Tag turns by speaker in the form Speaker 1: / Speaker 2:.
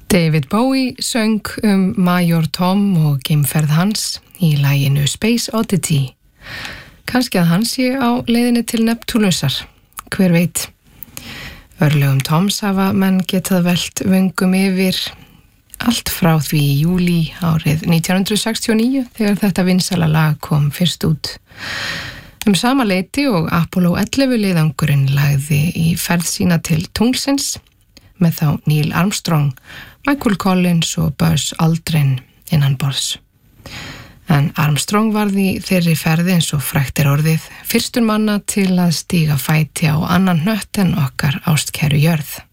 Speaker 1: David Bowie söng Major Tom og geimferð hans í laginu Space Oddity. Kannski að hann sé á leiðinni til Neptúnusar, hver veit. Örlögum Toms hafa menn getað velt vöngum yfir allt frá því í júlí árið 1969 þegar þetta vinsæla lag kom fyrst út. Sama leyti og Apollo 11 leiðangurinn lagði í ferð sína til tunglsins með þá Neil Armstrong, Michael Collins og Buzz Aldrin innanborðs. En Armstrong varð í þeirri ferði eins og frægt orðið fyrstur manna til að stíga fæti á annan hnött en okkar ástkæru jörð.